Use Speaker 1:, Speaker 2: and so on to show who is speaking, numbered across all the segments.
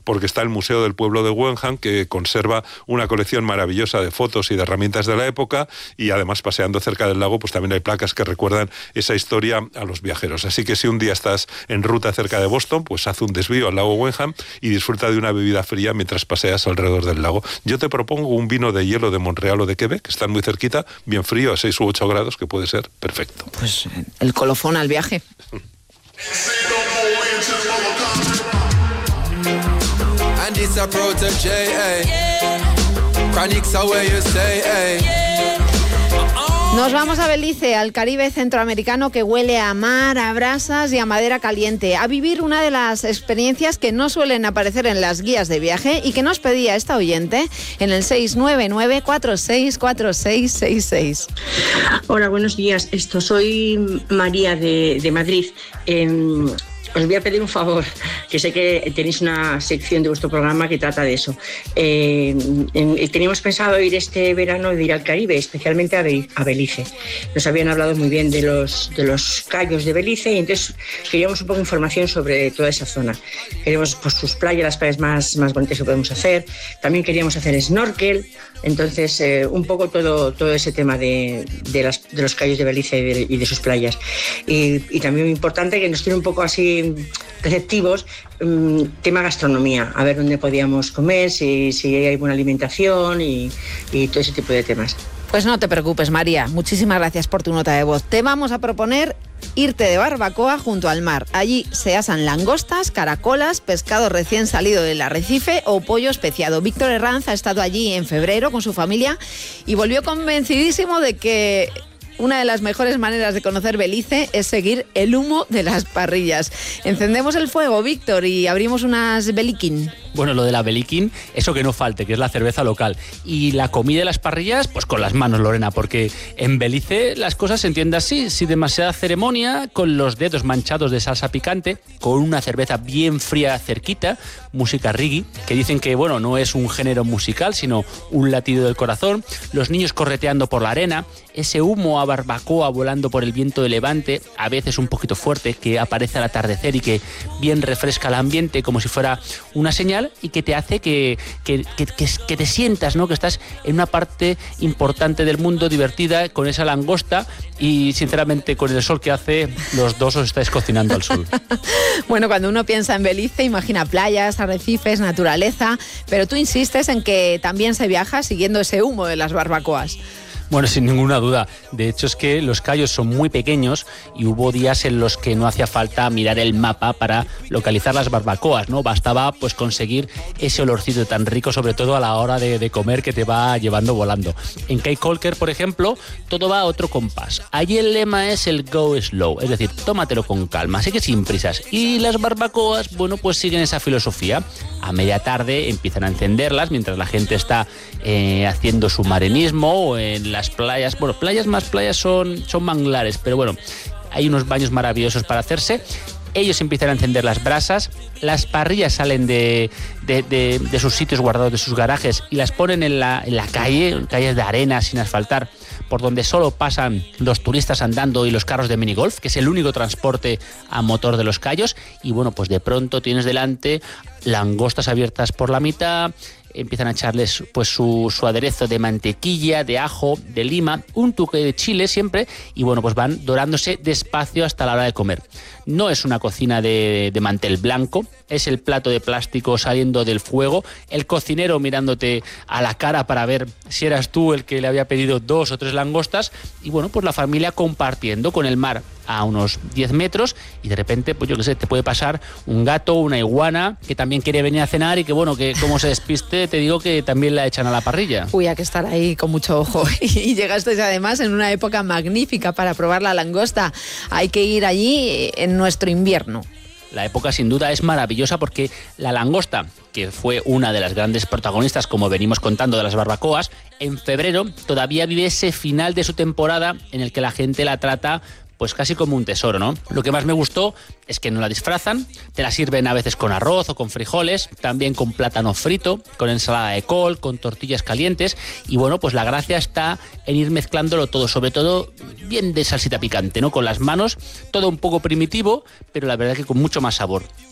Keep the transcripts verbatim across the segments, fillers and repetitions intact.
Speaker 1: porque está el Museo del Pueblo de Wenham, que conserva una colección maravillosa de fotos y de herramientas de la época, y además paseando cerca del lago pues también hay placas que recuerdan esa historia a los viajeros. Así que si un día estás en ruta cerca de Boston, pues haz un desvío al lago Wenham y disfruta de una bebida fría mientras paseas alrededor del lago. Yo te propongo un vino de hielo de Montreal o de Quebec, que están muy cerquita, bien frío, a seis u ocho grados, que puede ser perfecto.
Speaker 2: Pues el colofón al viaje.
Speaker 3: And it's a protege, eh. Chronics are where you stay, eh.
Speaker 2: Nos vamos a Belice, al Caribe centroamericano, que huele a mar, a brasas y a madera caliente, a vivir una de las experiencias que no suelen aparecer en las guías de viaje y que nos pedía esta oyente en el seis nueve nueve, cuatro seis cuatro seis seis seis.
Speaker 4: Hola, buenos días. Esto soy María de, de Madrid. Eh, Os voy a pedir un favor, que sé que tenéis una sección de vuestro programa que trata de eso. Eh, en, teníamos pensado ir este verano, de ir al Caribe, especialmente a, Be- a Belice. Nos habían hablado muy bien de los, de los cayos de Belice y entonces queríamos un poco de información sobre toda esa zona. Queríamos pues, sus playas, las playas más, más bonitas que podemos hacer. También queríamos hacer snorkel. Entonces, eh, un poco todo, todo ese tema de, de, las, de los cayos de Belice y de, y de sus playas. Y, y también muy importante que nos tiene un poco así receptivos, um, tema gastronomía, a ver dónde podíamos comer, si, si hay buena alimentación y, y todo ese tipo de temas.
Speaker 2: Pues no te preocupes, María. Muchísimas gracias por tu nota de voz. Te vamos a proponer irte de barbacoa junto al mar. Allí se asan langostas, caracolas, pescado recién salido del arrecife o pollo especiado. Víctor Herranz ha estado allí en febrero con su familia y volvió convencidísimo de que una de las mejores maneras de conocer Belice es seguir el humo de las parrillas. Encendemos el fuego, Víctor, y abrimos unas Beliquín.
Speaker 5: Bueno, lo de la Beliquín, eso que no falte, que es la cerveza local. Y la comida de las parrillas, pues con las manos, Lorena, porque en Belice las cosas se entienden así, sin demasiada ceremonia, con los dedos manchados de salsa picante, con una cerveza bien fría cerquita, música reggae, que dicen que, bueno, no es un género musical, sino un latido del corazón, los niños correteando por la arena, ese humo a barbacoa volando por el viento de levante, a veces un poquito fuerte, que aparece al atardecer y que bien refresca el ambiente como si fuera una señal, y que te hace que, que, que, que, que te sientas, ¿no? Que estás en una parte importante del mundo, divertida, con esa langosta y, sinceramente, con el sol que hace, los dos os estáis cocinando al sol.
Speaker 2: Bueno, cuando uno piensa en Belice, imagina playas, arrecifes, naturaleza, pero tú insistes en que también se viaja siguiendo ese humo de las barbacoas.
Speaker 5: Bueno, sin ninguna duda. De hecho, es que los cayos son muy pequeños y hubo días en los que no hacía falta mirar el mapa para localizar las barbacoas, ¿no? Bastaba pues conseguir ese olorcito tan rico, sobre todo a la hora de, de comer, que te va llevando volando. En Cape Colker, por ejemplo, todo va a otro compás. Allí el lema es el go slow, es decir, tómatelo con calma, así que sin prisas. Y las barbacoas, bueno, pues siguen esa filosofía. A media tarde empiezan a encenderlas mientras la gente está eh, haciendo su marinismo o en las playas. Bueno, playas más playas son, son manglares, pero bueno, hay unos baños maravillosos para hacerse. Ellos empiezan a encender las brasas, las parrillas salen de, de, de, de sus sitios guardados, de sus garajes, y las ponen en la, en la calle, en calles de arena sin asfaltar, por donde solo pasan los turistas andando y los carros de minigolf, que es el único transporte a motor de los cayos. Y bueno, pues de pronto tienes delante langostas abiertas por la mitad, empiezan a echarles pues su, su aderezo de mantequilla, de ajo, de lima, un toque de chile siempre, y bueno, pues van dorándose despacio hasta la hora de comer. No es una cocina de, de mantel blanco, es el plato de plástico saliendo del fuego, el cocinero mirándote a la cara para ver si eras tú el que le había pedido dos o tres langostas, y bueno, pues la familia compartiendo con el mar a unos diez metros, y de repente, pues yo qué sé, te puede pasar un gato, una iguana, que también quiere venir a cenar y que bueno, que como se despiste, te digo que también la echan a la parrilla.
Speaker 2: Uy, hay que estar ahí con mucho ojo. Y llegasteis además en una época magnífica para probar la langosta. Hay que ir allí en nuestro invierno.
Speaker 5: La época sin duda es maravillosa porque la langosta, que fue una de las grandes protagonistas, como venimos contando, de las barbacoas, en febrero todavía vive ese final de su temporada en el que la gente la trata pues casi como un tesoro, ¿no? Lo que más me gustó es que no la disfrazan, te la sirven a veces con arroz o con frijoles, también con plátano frito, con ensalada de col, con tortillas calientes, y bueno, pues la gracia está en ir mezclándolo todo, sobre todo bien de salsita picante, ¿no? Con las manos, todo un poco primitivo, pero la verdad que con mucho más sabor.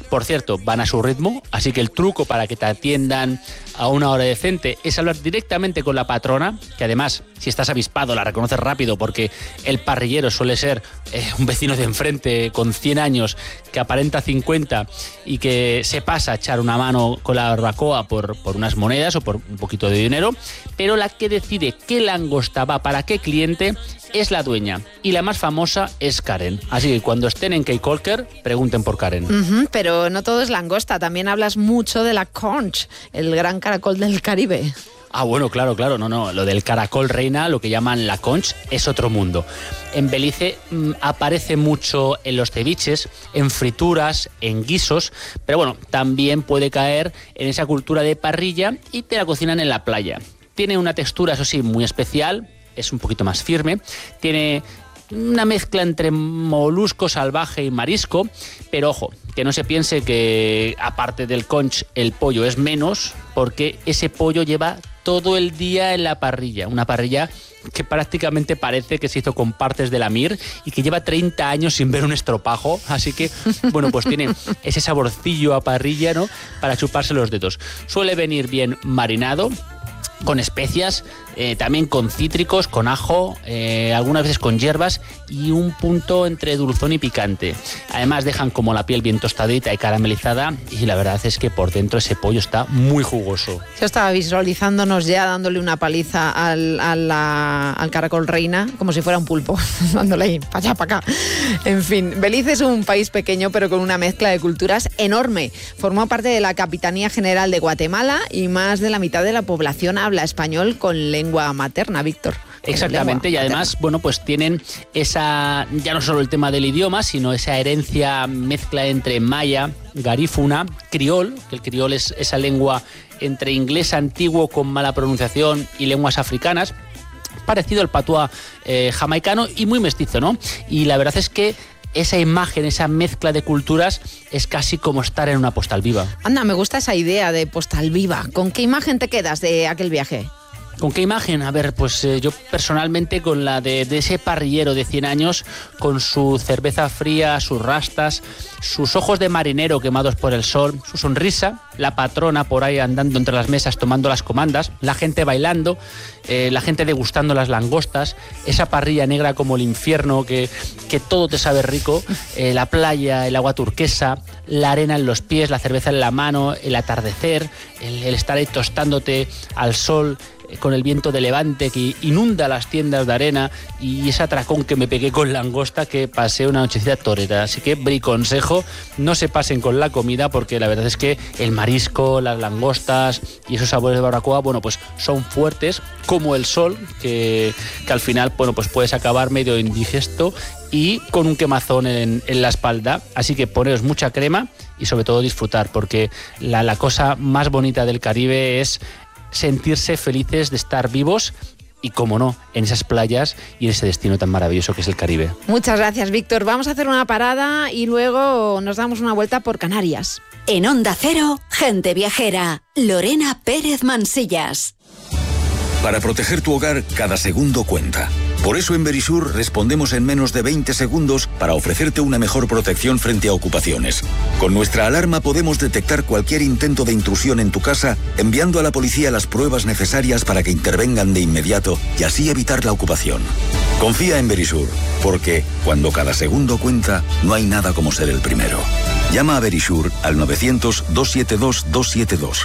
Speaker 5: Por cierto, van a su ritmo, así que el truco para que te atiendan a una hora decente es hablar directamente con la patrona, que además, si estás avispado, la reconoces rápido porque el parrillero suele ser eh, un vecino de enfrente con cien años que aparenta cincuenta y que se pasa a echar una mano con la barbacoa por, por unas monedas o por un poquito de dinero, pero la que decide qué langosta va para qué cliente es la dueña, y la más famosa es Karen. Así que cuando estén en Cape Colker, pregunten por Karen.
Speaker 2: Uh-huh, pero no todo es langosta, también hablas mucho de la conch, el gran caracol del Caribe.
Speaker 5: Ah, bueno, claro, claro, no, no, lo del caracol reina, lo que llaman la conch, es otro mundo. En Belice mmm, aparece mucho en los ceviches, en frituras, en guisos, pero bueno, también puede caer en esa cultura de parrilla y te la cocinan en la playa. Tiene una textura, eso sí, muy especial, es un poquito más firme, tiene una mezcla entre molusco salvaje y marisco, pero ojo, que no se piense que aparte del conch el pollo es menos, porque ese pollo lleva todo el día en la parrilla, una parrilla que prácticamente parece que se hizo con partes de la mir y que lleva treinta años sin ver un estropajo, así que, bueno, pues tiene ese saborcillo a parrilla, ¿no?, para chuparse los dedos. Suele venir bien marinado, con especias, eh, también con cítricos, con ajo, eh, algunas veces con hierbas y un punto entre dulzón y picante. Además dejan como la piel bien tostadita y caramelizada y la verdad es que por dentro ese pollo está muy jugoso.
Speaker 2: Yo estaba visualizándonos ya dándole una paliza al, a la, al caracol reina como si fuera un pulpo, dándole ahí para allá, para acá. En fin, Belice es un país pequeño pero con una mezcla de culturas enorme. Formó parte de la Capitanía General de Guatemala y más de la mitad de la población habla habla español con lengua materna, Víctor.
Speaker 5: Exactamente, y además, bueno, pues tienen esa, ya no solo el tema del idioma, sino esa herencia mezcla entre maya, garífuna, criol, que el criol es esa lengua entre inglés antiguo con mala pronunciación y lenguas africanas, parecido al patuá eh, jamaicano y muy mestizo, ¿no? Y la verdad es que esa imagen, esa mezcla de culturas es casi como estar en una postal viva.
Speaker 2: Anda, me gusta esa idea de postal viva. ¿Con qué imagen te quedas de aquel viaje?
Speaker 5: ¿Con qué imagen? A ver, pues eh, yo personalmente con la de, de ese parrillero de cien años, con su cerveza fría, sus rastas, sus ojos de marinero quemados por el sol, su sonrisa, la patrona por ahí andando entre las mesas tomando las comandas, la gente bailando, eh, la gente degustando las langostas, esa parrilla negra como el infierno, que, que todo te sabe rico, eh, la playa, el agua turquesa, la arena en los pies, la cerveza en la mano, el atardecer, el, el estar ahí tostándote al sol, con el viento de levante que inunda las tiendas de arena y ese atracón que me pegué con langosta que pasé una nochecita torera. Así que briconsejo, no se pasen con la comida porque la verdad es que el marisco, las langostas y esos sabores de barbacoa, bueno, pues son fuertes como el sol, que, que al final, bueno, pues puedes acabar medio indigesto y con un quemazón en, en la espalda. Así que poneros mucha crema y sobre todo disfrutar, porque la, la cosa más bonita del Caribe es sentirse felices de estar vivos y, como no, en esas playas y en ese destino tan maravilloso que es el Caribe.
Speaker 2: Muchas gracias, Víctor. Vamos a hacer una parada y luego nos damos una vuelta por Canarias.
Speaker 6: En Onda Cero, Gente Viajera, Lorena Pérez Mansillas.
Speaker 7: Para proteger tu hogar, cada segundo cuenta. Por eso en Verisur respondemos en menos de veinte segundos para ofrecerte una mejor protección frente a ocupaciones. Con nuestra alarma podemos detectar cualquier intento de intrusión en tu casa, enviando a la policía las pruebas necesarias para que intervengan de inmediato y así evitar la ocupación. Confía en Verisur, porque cuando cada segundo cuenta, no hay nada como ser el primero. Llama a Verisur al novecientos, doscientos setenta y dos, doscientos setenta y dos.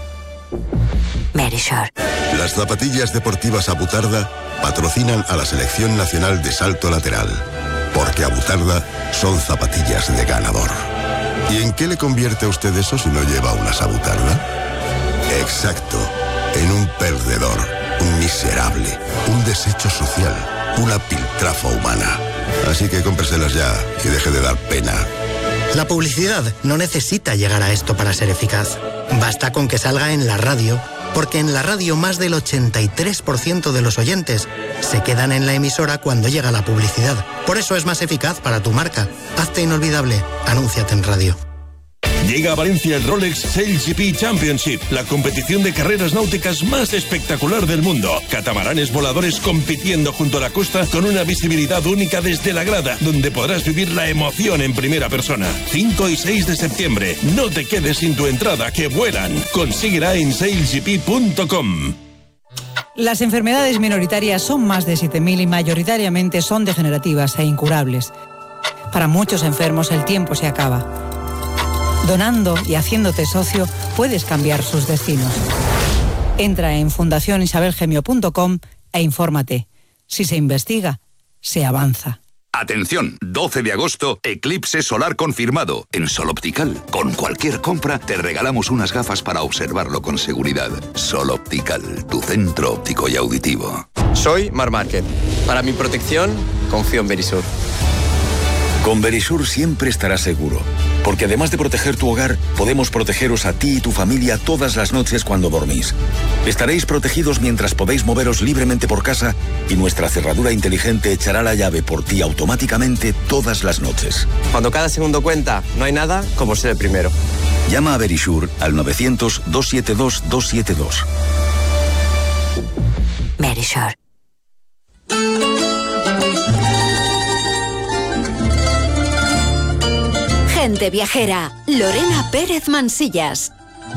Speaker 6: Verisur.
Speaker 8: Las zapatillas deportivas Abutarda patrocinan a la Selección Nacional de Salto Lateral, porque Abutarda son zapatillas de ganador. ¿Y en qué le convierte a usted eso si no lleva unas Abutarda? Exacto, en un perdedor, un miserable, un desecho social, una piltrafa humana. Así que cómpreselas ya y deje de dar pena.
Speaker 9: La publicidad no necesita llegar a esto para ser eficaz. Basta con que salga en la radio, porque en la radio más del ochenta y tres por ciento de los oyentes se quedan en la emisora cuando llega la publicidad. Por eso es más eficaz para tu marca. Hazte inolvidable. Anúnciate en radio.
Speaker 10: Llega a Valencia el Rolex Sail G P Championship, la competición de carreras náuticas más espectacular del mundo. Catamaranes voladores compitiendo junto a la costa con una visibilidad única desde la grada, donde podrás vivir la emoción en primera persona. cinco y seis de septiembre. No te quedes sin tu entrada, que vuelan. Consíguela en sail g p punto com.
Speaker 11: Las enfermedades minoritarias son más de siete mil y mayoritariamente son degenerativas e incurables. Para muchos enfermos el tiempo se acaba. Donando y haciéndote socio puedes cambiar sus destinos. Entra en fundación isabel gemio punto com e infórmate. Si se investiga, se avanza.
Speaker 12: Atención, doce de agosto, eclipse solar confirmado en Sol Optical. Con cualquier compra te regalamos unas gafas para observarlo con seguridad. Sol Optical, tu centro óptico y auditivo.
Speaker 13: Soy Mar Márquez. Para mi protección, confío en Verisur.
Speaker 7: Con Verisur siempre estarás seguro, porque además de proteger tu hogar, podemos protegeros a ti y tu familia todas las noches cuando dormís. Estaréis protegidos mientras podéis moveros libremente por casa y nuestra cerradura inteligente echará la llave por ti automáticamente todas las noches.
Speaker 13: Cuando cada segundo cuenta, no hay nada como ser el primero.
Speaker 7: Llama a Verisur al novecientos, doscientos setenta y dos, doscientos setenta y dos.
Speaker 6: Verisur. Gente Viajera, Lorena Pérez Mansillas.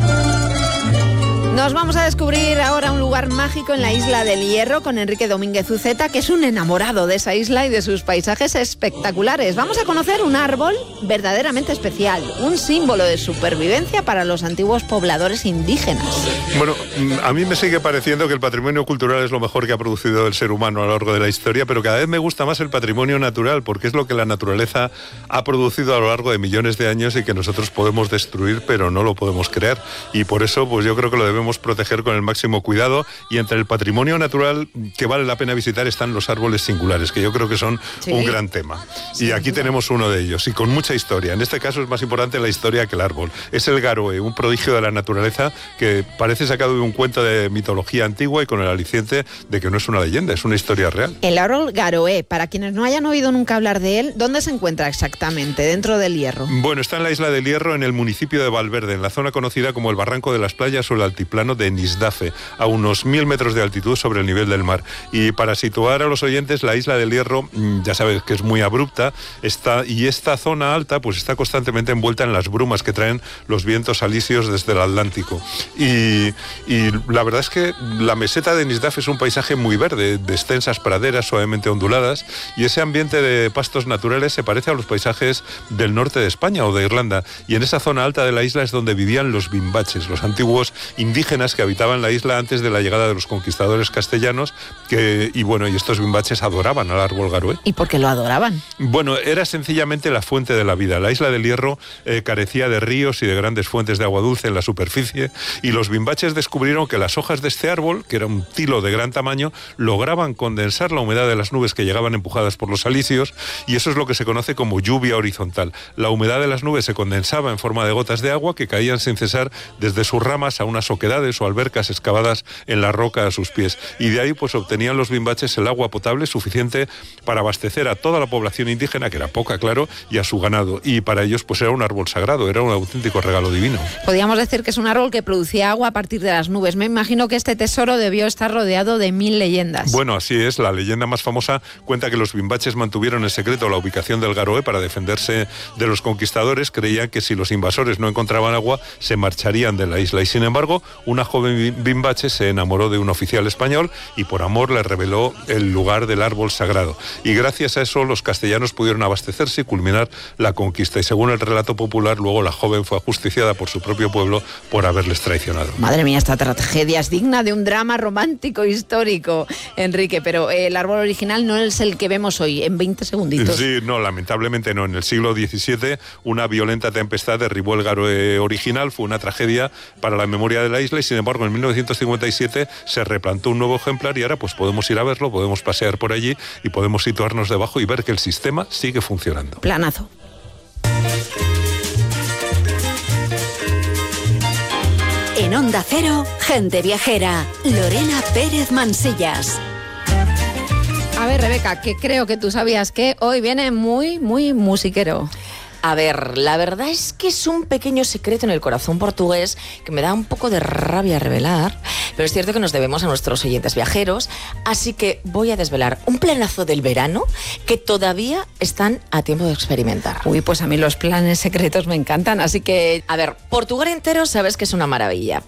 Speaker 2: Nos vamos a descubrir ahora un lugar mágico en la isla del Hierro con Enrique Domínguez Uceta, que es un enamorado de esa isla y de sus paisajes espectaculares. Vamos a conocer un árbol verdaderamente especial, un símbolo de supervivencia para los antiguos pobladores indígenas.
Speaker 1: Bueno, a mí me sigue pareciendo que el patrimonio cultural es lo mejor que ha producido el ser humano a lo largo de la historia, pero cada vez me gusta más el patrimonio natural, porque es lo que la naturaleza ha producido a lo largo de millones de años y que nosotros podemos destruir, pero no lo podemos crear. Y por eso, pues yo creo que lo debemos proteger con el máximo cuidado, y entre el patrimonio natural que vale la pena visitar están los árboles singulares, que yo creo que son sí. un gran tema. Sí, y aquí tenemos uno de ellos, y con mucha historia. En este caso es más importante la historia que el árbol. Es el garoe, un prodigio de la naturaleza que parece sacado de un cuento de mitología antigua y con el aliciente de que no es una leyenda, es una historia real.
Speaker 2: El árbol garoe, para quienes no hayan oído nunca hablar de él, ¿dónde se encuentra exactamente? Dentro del Hierro.
Speaker 1: Bueno, está en la isla del Hierro, en el municipio de Valverde, en la zona conocida como el Barranco de las Playas o el altiplano de Nisdafe, a unos mil metros de altitud sobre el nivel del mar. Y para situar a los oyentes, la isla del Hierro, ya sabes que es muy abrupta, está, y esta zona alta pues está constantemente envuelta en las brumas que traen los vientos alisios desde el Atlántico. Y, y la verdad es que la meseta de Nisdafe es un paisaje muy verde, de extensas praderas suavemente onduladas, y ese ambiente de pastos naturales se parece a los paisajes del norte de España o de Irlanda. Y en esa zona alta de la isla es donde vivían los bimbaches, los antiguos indígenas que habitaban la isla antes de la llegada de los conquistadores castellanos, que, y bueno, y estos bimbaches adoraban al árbol garoe.
Speaker 2: ¿Y por qué lo adoraban?
Speaker 1: Bueno, era sencillamente la fuente de la vida. La isla del Hierro eh, carecía de ríos y de grandes fuentes de agua dulce en la superficie, y los bimbaches descubrieron que las hojas de este árbol, que era un tilo de gran tamaño, lograban condensar la humedad de las nubes que llegaban empujadas por los alisios, y eso es lo que se conoce como lluvia horizontal. La humedad de las nubes se condensaba en forma de gotas de agua que caían sin cesar desde sus ramas a unas oquedades o albercas excavadas en la roca a sus pies, y de ahí pues obtenían los bimbaches el agua potable suficiente para abastecer a toda la población indígena, que era poca, claro, y a su ganado, y para ellos pues era un árbol sagrado, era un auténtico regalo divino.
Speaker 2: Podríamos decir que es un árbol que producía agua a partir de las nubes. Me imagino que este tesoro debió estar rodeado de mil leyendas.
Speaker 1: Bueno, así es. La leyenda más famosa cuenta que los bimbaches mantuvieron en secreto la ubicación del garoe para defenderse de los conquistadores. Creían que si los invasores no encontraban agua se marcharían de la isla, y sin embargo una joven bimbache se enamoró de un oficial español y por amor le reveló el lugar del árbol sagrado. Y gracias a eso los castellanos pudieron abastecerse y culminar la conquista. Y según el relato popular, luego la joven fue ajusticiada por su propio pueblo por haberles traicionado.
Speaker 2: Madre mía, esta tragedia es digna de un drama romántico histórico, Enrique, pero el árbol original no es el que vemos hoy, en veinte segunditos.
Speaker 1: Sí, no, lamentablemente no. En el siglo diecisiete, una violenta tempestad derribó el garoe original, fue una tragedia para la memoria de la isla, y sin embargo en mil novecientos cincuenta y siete se replantó un nuevo ejemplar, y ahora pues podemos ir a verlo, podemos pasear por allí y podemos situarnos debajo y ver que el sistema sigue funcionando.
Speaker 2: Planazo.
Speaker 6: En Onda Cero, Gente Viajera, Lorena Pérez Mansillas.
Speaker 2: A ver, Rebeca, que creo que tú sabías que hoy viene muy, muy musiquero.
Speaker 14: A ver, la verdad es que es un pequeño secreto en el corazón portugués que me da un poco de rabia revelar, pero es cierto que nos debemos a nuestros oyentes viajeros, así que voy a desvelar un planazo del verano que todavía están a tiempo de experimentar.
Speaker 2: Uy, pues a mí los planes secretos me encantan, así que...
Speaker 14: A ver, Portugal entero sabes que es una maravilla,